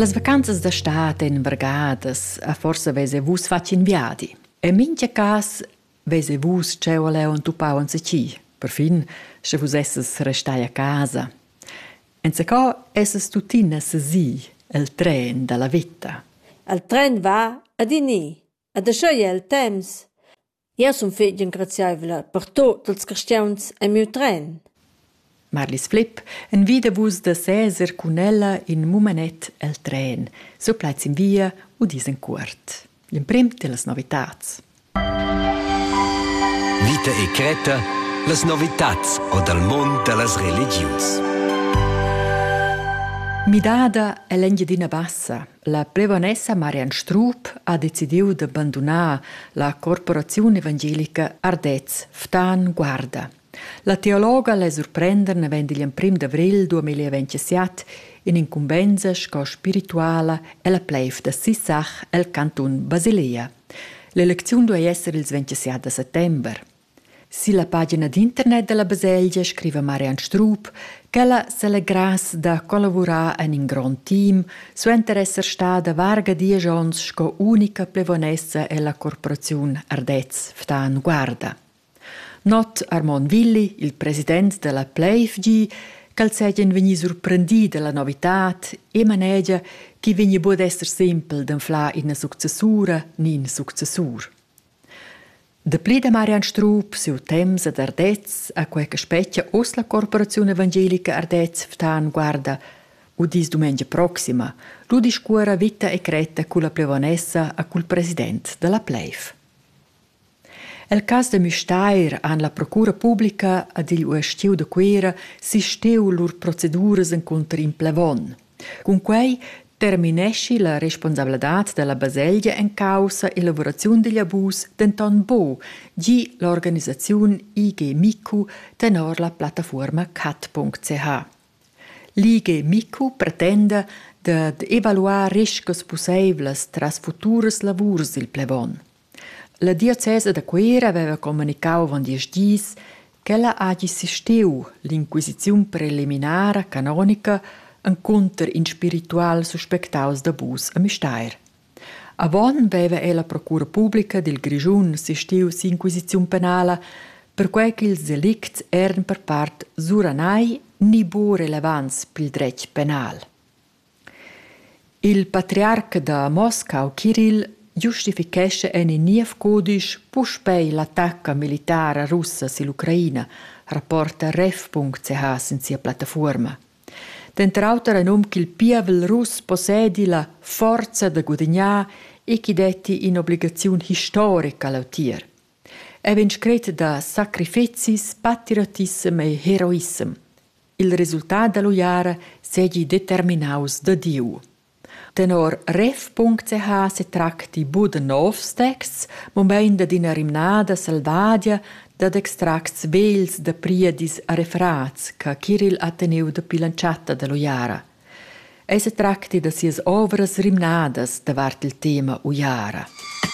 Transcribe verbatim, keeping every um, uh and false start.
Las vacanzas da stat en vargadas a forsa vese vus facin viadi. E mincha cas vese vus ceu aleu entupau an seci. Per fin, se vus esses restai a casa. En seco esses tutina sesi el tren da la vita. El tren va a dini, ad ascioia el temps. Io sun fetg ingraziaivla per tot els cristians e miu tren. Marlis Flip en vida vus da Cesar Cunella in mumanet el tren. So plaiz in via u dis en cuort. L'imprim de las novitats. Vita e Creta, las novitats o dal mond de las religions. Midada è l'Engiadina Bassa. La plevonessa Marian Strup ha decidiu di abbandonare la corporazione evangelica Ardez Ftan Guarda. La teologa le sorprenderne vendi il prim d'avril duemilaventisette in incumbenza sco spirituala e la pleif da Sissach el canton Basilea. L'elezione deve essere il ventisette settembre. Si la pagina d'internet della Baselgia scrive Marian Strup che ella se le gras da collaborare in un gran team suenter esser stata varga dieci anni sco unica plevonessa e la corporazione Ardez Ftan Guarda. Not Armand Willi, il presidente della Pleif G, che seggen vegni sorprendi della novitat e manegia che vegni bod esser semple d'enfla in una successura ni in successur. De pli de Marian Strup, siu temps ad Ardez, a quei che specchia os la corporazione evangelica Ardez Ftan Guarda, u dis domenica proxima, lu discuora vita e creta cu la plevonessa a cul presidente della Pleif. El cas de Müstair an la procura pubblica ad il uestiu de quera si steu lur proceduras en contra in plevon. Con quei terminesci la responsabilitat della Baselgia en causa e lavorazione degli abus denton bo, gi l'organizzazione I G Micu tenor la piattaforma cat punto c h. L'I G Micu pretende de, de evaluare riscos possibles tras futuras lavurs il plevon. La diocesa de Quera aveva comunicato von dies dis che ella hagi sisteu l'inquisizione preliminare canonica en conter in spiritual suspectaus d'abus a Müstair. Avon aveva ella procura pubblica del Grigiun sisteu s'inquisizione penala per quei che ils delicts eran per part suranai ni bo relevans pil dretg penal. Il patriarca da Moscau, Kirill, giustificesce en in niev codisch puspei l'attacca militare russa sull'Ucraina, rapporta ref punto c h in sia piattaforma. Denter auter nom che il pievel russ possedi la forza da guadagnar e che detti in obbligazione storica all'autier. E ven scret da sacrificis, patriotism e heroism. Il risultato dello iara segi determinaus da Diu. Tenor ref punto c h se tracti buda novs texts, mombein da dina rimnada salvadia, dad extracts vels da priedis a referats ca Kirill ha teneu da pilanciata dello iara. E se tracti da sias ovras rimnadas davart il tema u iara.